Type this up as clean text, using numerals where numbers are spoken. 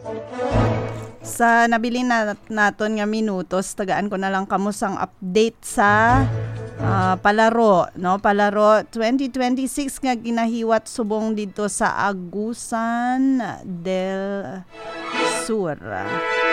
Sa nabili naton nga minutos, tagaan ko na lang kamo sang update sa palaro, no? Palaro 2026 nga ginahiwat subong dito sa Agusan del Sur.